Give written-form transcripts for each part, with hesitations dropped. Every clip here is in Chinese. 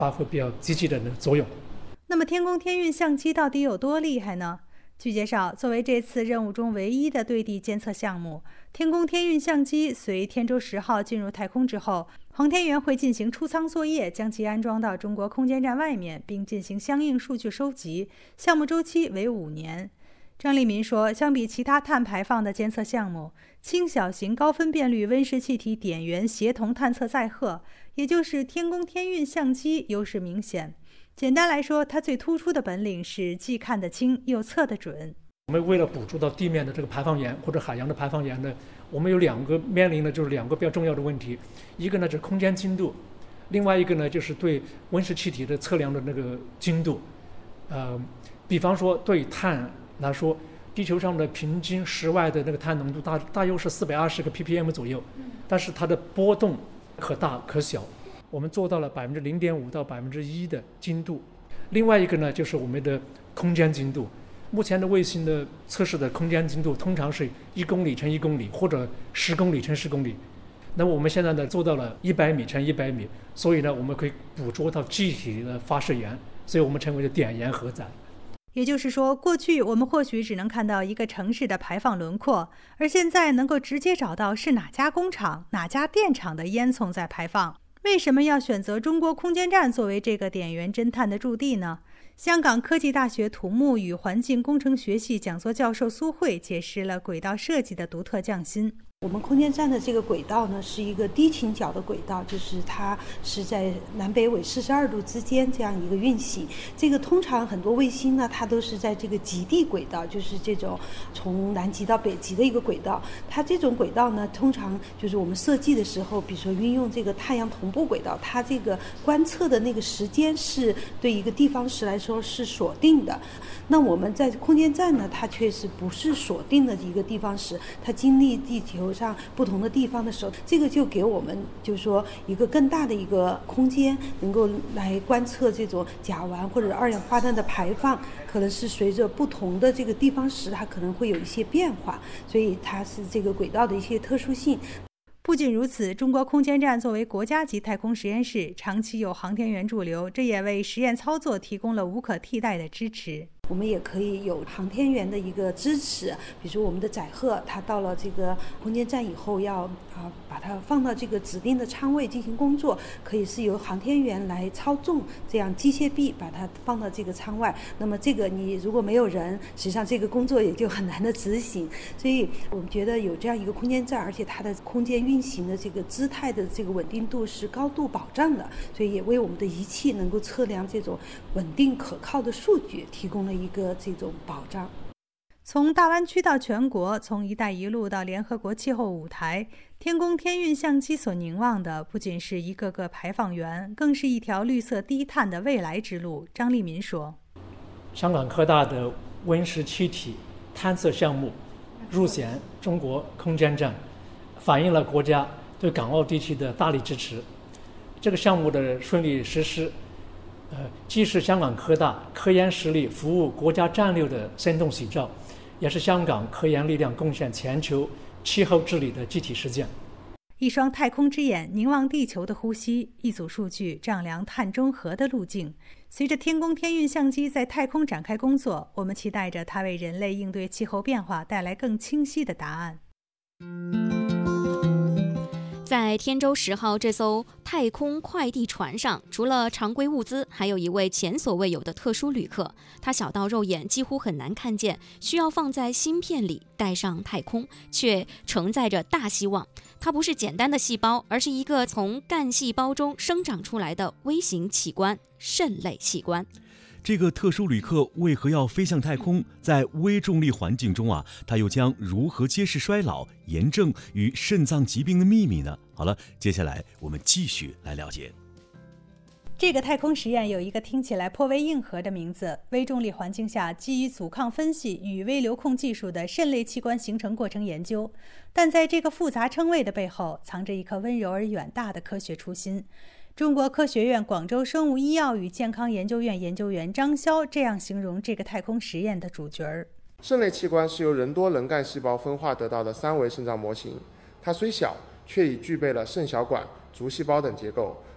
发挥比较积极的作用。 那么天宫天运相机到底有多厉害呢？据介绍，作为这次任务中唯一的对地监测项目，天宫天运相机随天舟10号进入太空之后，航天员会进行出舱作业，将其安装到中国空间站外面，并进行相应数据收集。项目周期为5年。张立民说，相比其他碳排放的监测项目，轻小型高分辨率温室气体点源协同探测载荷，也就是天宫天运相机优势明显。简单来说，它最突出的本领是既看得清又测得准。 我们为了捕捉到地面的这个排放源或者海洋的排放源呢，我们有面临的就是2个比较重要的问题，一个呢是空间精度，另外一个呢就是对温室气体的测量的那个精度。比方说对碳来说，地球上的平均室外的那个碳浓度大约是420个 ppm 左右，但是它的波动可大可小。我们做到了0.5%到1%的精度。另外一个呢，就是我们的空间精度。目前的卫星的测试的空间精度通常是1公里乘1公里，或者10公里乘10公里。那么我们现在呢做到了100米乘100米，所以呢我们可以捕捉到具体的发射源，所以我们称为的点源荷载。 也就是说，过去我们或许只能看到一个城市的排放轮廓，而现在能够直接找到是哪家工厂、哪家电厂的烟囱在排放。为什么要选择中国空间站作为这个点源侦探的驻地呢？香港科技大学土木与环境工程学系讲座教授苏慧解释了轨道设计的独特匠心。 我们空间站的这个轨道呢，是一个低倾角的轨道，就是它是在南北纬42度之间这样一个运行。这个通常很多卫星呢，它都是在这个极地轨道，就是这种从南极到北极的一个轨道。它这种轨道呢，通常就是我们设计的时候，比如说运用这个太阳同步轨道，它这个观测的那个时间是对一个地方时来说是锁定的。那我们在空间站呢，它确实不是锁定的一个地方时，它经历地球上不同的地方的时候，这个就给我们就是说一个更大的一个空间，能够来观测这种甲烷或者二氧化碳的排放，可能是随着不同的这个地方时，它可能会有一些变化，所以它是这个轨道的一些特殊性。 不仅如此，中国空间站作为国家级太空实验室，长期有航天员驻留，这也为实验操作提供了无可替代的支持。 我们也可以有航天员的一个支持，比如说我们的载荷，它到了这个空间站以后要把它放到这个指定的舱位进行工作，可以是由航天员来操纵这样机械臂把它放到这个舱外。那么这个你如果没有人，实际上这个工作也就很难的执行。所以我们觉得有这样一个空间站，而且它的空间运行的这个姿态的这个稳定度是高度保障的，所以也为我们的仪器能够测量这种稳定可靠的数据提供了一个这种保障。 从大湾区到全国，从一带一路到联合国气候舞台，天宫天运相机所凝望的不仅是一个个排放源，更是一条绿色低碳的未来之路。张立民说， 香港科大的温室气体探测项目入选中国空间站，反映了国家对港澳地区的大力支持。这个项目的顺利实施既是香港科大科研实力服务国家战略的生动写照，也是香港科研力量贡献全球气候治理的具体实践。 一双太空之眼凝望地球的呼吸，一组数据丈量碳中和的路径。随着天宫天运相机在太空展开工作，我们期待着它为人类应对气候变化带来更清晰的答案。 在天舟10号这艘太空快递船上，除了常规物资，还有一位前所未有的特殊旅客。他小到肉眼几乎很难看见，需要放在芯片里带上太空，却承载着大希望。它不是简单的细胞，而是一个从干细胞中生长出来的微型器官——肾类器官。 这个特殊旅客为何要飞向太空？在微重力环境中他又将如何揭示衰老、炎症与肾脏疾病的秘密呢？好了，接下来我们继续来了解。 这个太空实验有一个听起来颇为硬核的名字：微重力环境下基于阻抗分析与微流控技术的肾类器官形成过程研究。但在这个复杂称谓的背后，藏着一颗温柔而远大的科学初心。中国科学院广州生物医药与健康研究院研究员张潇这样形容这个太空实验的主角儿： 肾类器官是由人多能干细胞分化得到的3维肾脏模型，它虽小，却已具备了肾小管、足细胞等结构，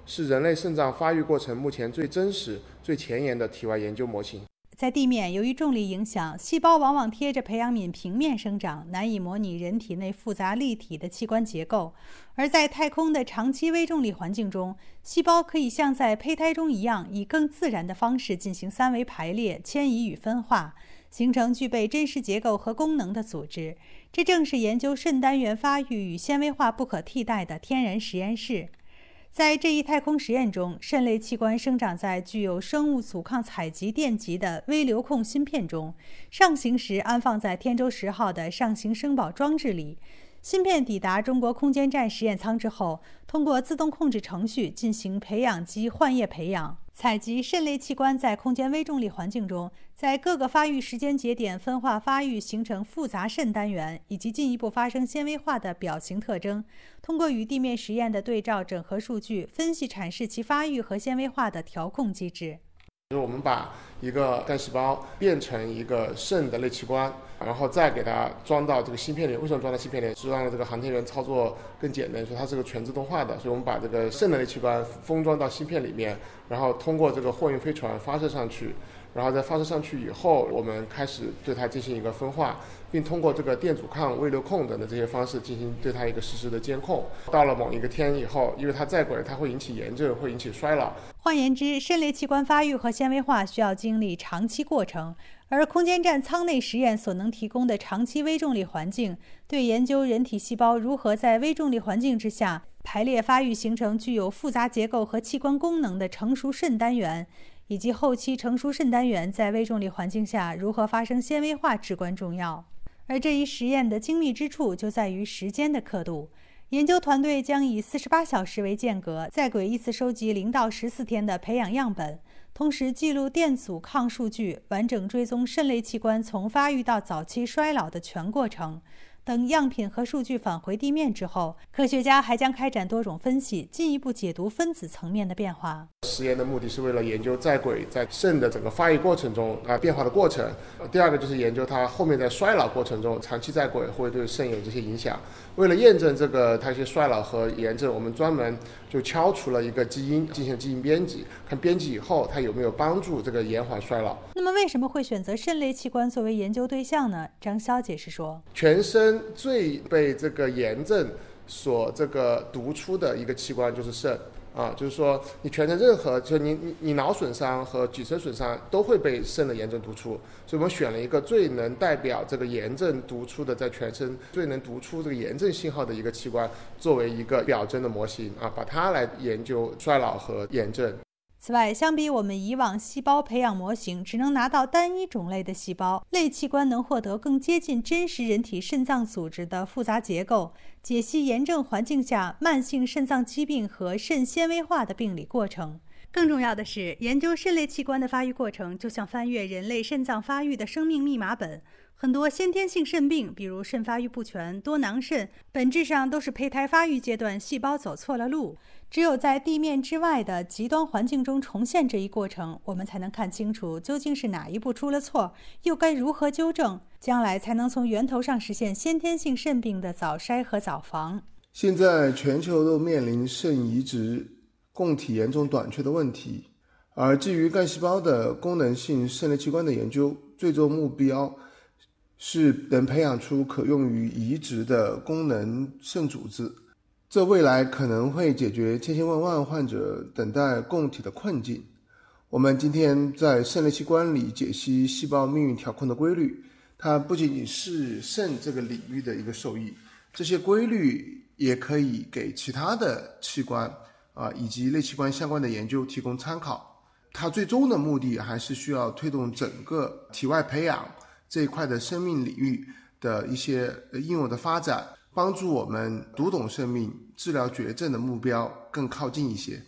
是人类肾脏发育过程目前最真实、最前沿的体外研究模型。 在地面，由于重力影响，细胞往往贴着培养皿平面生长，难以模拟人体内复杂立体的器官结构。而在太空的长期微重力环境中，细胞可以像在胚胎中一样，以更自然的方式进行三维排列、迁移与分化，形成具备真实结构和功能的组织。这正是研究肾单元发育与纤维化不可替代的天然实验室。在这一太空实验中，肾类器官生长在具有生物阻抗采集电极的微流控芯片中，上行时安放在天舟10号的上行生保装置里。芯片抵达中国空间站实验舱之后，通过自动控制程序进行培养基换液培养，采集肾类器官在空间微重力环境中，在各个发育时间节点分化发育，形成复杂肾单元，以及进一步发生纤维化的表型特征。通过与地面实验的对照整合数据，分析阐释其发育和纤维化的调控机制。 就是我们把一个干细胞变成一个肾的类器官，然后再给它装到这个芯片里。为什么装到芯片里？是让这个航天员操作更简单，所以它是个全自动化的。所以我们把这个肾的类器官封装到芯片里面，然后通过这个货运飞船发射上去。然后在发射上去以后，我们开始对它进行一个分化，并通过这个电阻抗、微流控等的这些方式进行对它一个实时的监控。到了某一个天以后，因为它在轨，它会引起炎症，会引起衰老。 换言之，肾类器官发育和纤维化需要经历长期过程，而空间站舱内实验所能提供的长期微重力环境，对研究人体细胞如何在微重力环境之下排列发育，形成具有复杂结构和器官功能的成熟肾单元，以及后期成熟肾单元在微重力环境下如何发生纤维化至关重要。而这一实验的精密之处就在于时间的刻度。研究团队将以48小时为间隔，在轨依次收集0到14天的培养样本，同时记录电阻抗数据，完整追踪肾类器官从发育到早期衰老的全过程。等样品和数据返回地面之后，科学家还将开展多种分析，进一步解读分子层面的变化。 实验的目的是为了研究在轨在肾的整个发育过程中变化的过程。第二个就是研究它后面在衰老过程中长期在轨会对肾有这些影响。为了验证这个它一些衰老和炎症，我们专门就敲除了一个基因进行基因编辑，看编辑以后它有没有帮助这个延缓衰老。 那么为什么会选择肾类器官作为研究对象呢？张潇解释说， 全身最被这个炎症所这个读出的一个器官就是肾就是说你全身任何就你脑损伤和脊髓损伤都会被肾的炎症读出，所以我们选了一个最能代表这个炎症读出的，在全身最能读出这个炎症信号的一个器官作为一个表征的模型把它来研究衰老和炎症。 此外，相比我们以往细胞培养模型只能拿到单一种类的细胞，类器官能获得更接近真实人体肾脏组织的复杂结构，解析炎症环境下慢性肾脏疾病和肾纤维化的病理过程。更重要的是，研究肾类器官的发育过程就像翻阅人类肾脏发育的生命密码本。很多先天性肾病，比如肾发育不全、多囊肾，本质上都是胚胎发育阶段细胞走错了路。只有在地面之外的极端环境中重现这一过程，我们才能看清楚究竟是哪一步出了错，又该如何纠正，将来才能从源头上实现先天性肾病的早筛和早防。 现在全球都面临肾移植供体严重短缺的问题，而基于干细胞的功能性肾类器官的研究，最终目标是能培养出可用于移植的功能肾组织。这未来可能会解决千千万万患者等待供体的困境。我们今天在肾类器官里解析细胞命运调控的规律，它不仅仅是肾这个领域的一个受益，这些规律也可以给其他的器官以及类器官相关的研究提供参考。它最终的目的还是需要推动整个体外培养这一块的生命领域的一些应用的发展，帮助我们读懂生命、治疗绝症的目标更靠近一些。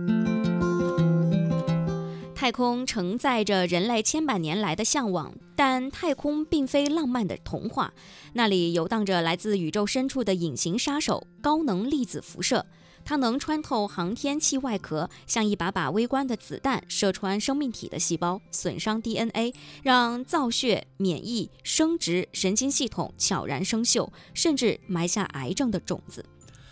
太空承载着人类千百年来的向往，但太空并非浪漫的童话，那里游荡着来自宇宙深处的隐形杀手——高能粒子辐射。它能穿透航天器外壳，像一把把微观的子弹射穿生命体的细胞，损伤 DNA， 让造血、免疫、生殖、神经系统悄然生锈，甚至埋下癌症的种子。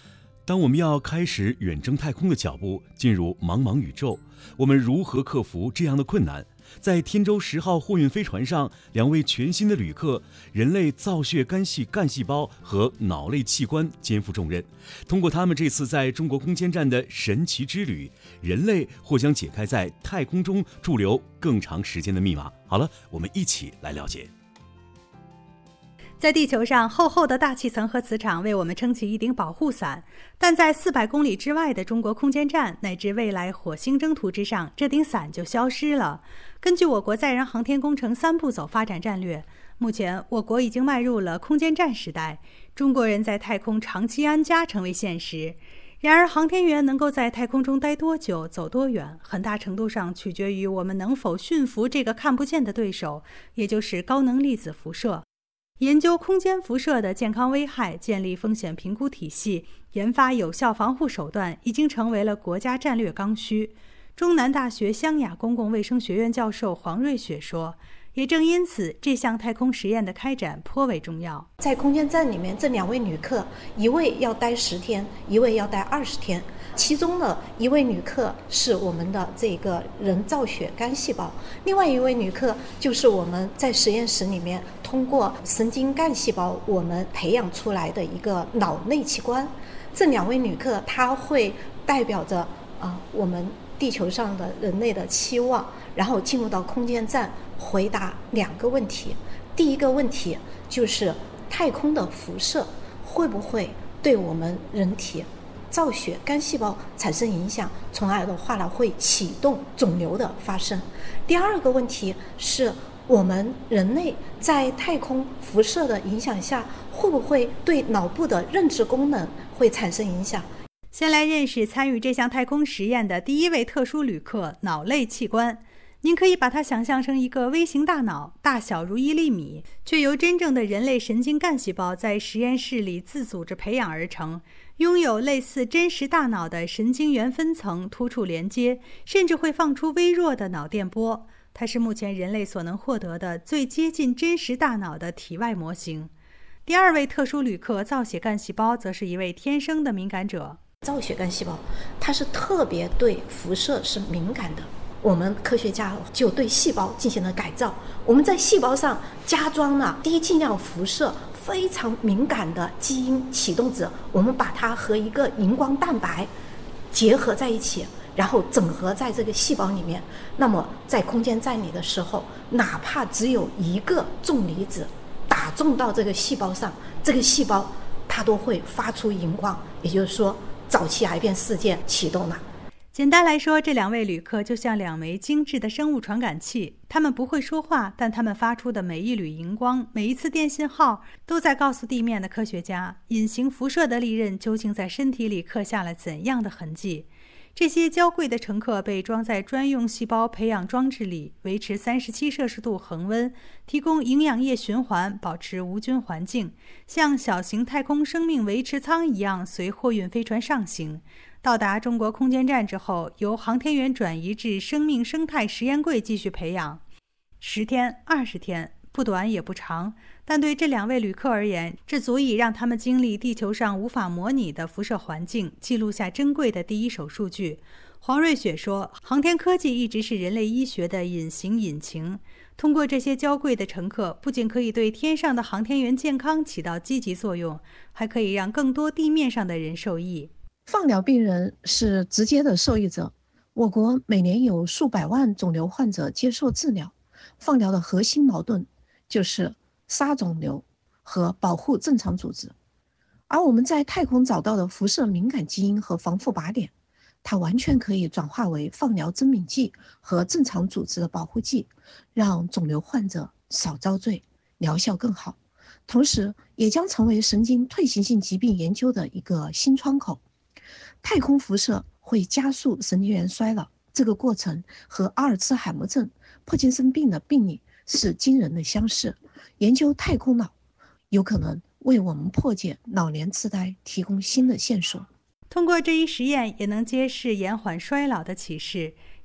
当我们要开始远征太空的脚步，进入茫茫宇宙，我们如何克服这样的困难？在天舟10号货运飞船上，2位全新的旅客，人类造血干细胞和脑类器官肩负重任。通过他们这次在中国空间站的神奇之旅，人类或将解开在太空中驻留更长时间的密码。好了，我们一起来了解。 在地球上，厚厚的大气层和磁场为我们撑起一顶保护伞，但在400公里之外的中国空间站乃至未来火星征途之上，这顶伞就消失了。根据我国载人航天工程3步走发展战略，目前我国已经迈入了空间站时代，中国人在太空长期安家成为现实。然而，航天员能够在太空中待多久、走多远，很大程度上取决于我们能否驯服这个看不见的对手，也就是高能粒子辐射。研究空间辐射的健康危害，建立风险评估体系，研发有效防护手段，已经成为了国家战略刚需。中南大学湘雅公共卫生学院教授黄瑞雪说，也正因此，这项太空实验的开展颇为重要。 在空间站里面，这2位旅客，一位要待10天，一位要待20天。其中呢，一位旅客是我们的这个人造血干细胞，另外一位旅客就是我们在实验室里面通过神经干细胞我们培养出来的一个脑内器官。这2位旅客他会代表着我们地球上的人类的期望，然后进入到空间站回答2个问题。第一个问题就是太空的辐射会不会对我们人体造血干细胞产生影响，从而的话呢会启动肿瘤的发生。第二个问题是我们人类在太空辐射的影响下，会不会对脑部的认知功能会产生影响。 先来认识参与这项太空实验的第1位特殊旅客——脑类器官。您可以把它想象成一个微型大脑，大小如1粒米，却由真正的人类神经干细胞在实验室里自组织培养而成，拥有类似真实大脑的神经元分层突触连接，甚至会放出微弱的脑电波。它是目前人类所能获得的最接近真实大脑的体外模型。第2位特殊旅客造血干细胞则是一位天生的敏感者。 造血干细胞它是特别对辐射是敏感的，我们科学家就对细胞进行了改造，我们在细胞上加装了低剂量辐射非常敏感的基因启动子，我们把它和一个荧光蛋白结合在一起，然后整合在这个细胞里面。那么在空间站里的时候，哪怕只有1个重离子打中到这个细胞上，这个细胞它都会发出荧光，也就是说早期癌变事件启动了。 简单来说，这2位旅客就像2枚精致的生物传感器，他们不会说话，但他们发出的每一缕荧光，每一次电信号，都在告诉地面的科学家，隐形辐射的利刃究竟在身体里刻下了怎样的痕迹。这些娇贵的乘客被装在专用细胞培养装置里，维持37摄氏度恒温，提供营养液循环，保持无菌环境，像小型太空生命维持舱一样随货运飞船上行。到达中国空间站之后，由航天员转移至生命生态实验柜继续培养。10天、20天，不短也不长，但对这2位旅客而言，这足以让他们经历地球上无法模拟的辐射环境，记录下珍贵的第一手数据。黄瑞雪说，航天科技一直是人类医学的隐形引擎。通过这些娇贵的乘客，不仅可以对天上的航天员健康起到积极作用，还可以让更多地面上的人受益。 放疗病人是直接的受益者，我国每年有数百万肿瘤患者接受治疗。放疗的核心矛盾就是杀肿瘤和保护正常组织，而我们在太空找到的辐射敏感基因和防护靶点，它完全可以转化为放疗增敏剂和正常组织的保护剂，让肿瘤患者少遭罪，疗效更好，同时也将成为神经退行性疾病研究的一个新窗口。太空辐射会加速神经元衰老，这个过程和阿尔茨海默症、帕金森病的病理是惊人的相似。研究太空脑有可能为我们破解老年痴呆提供新的线索。 通过这一实验，也能揭示延缓衰老的启示。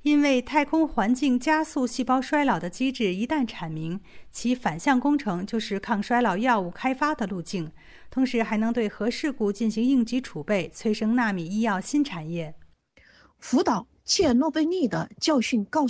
因为太空环境加速细胞衰老的机制一旦阐明，其反向工程就是抗衰老药物开发的路径，同时还能对核事故进行应急储备，催生纳米医药新产业。 福岛切尔诺贝利的教训告诉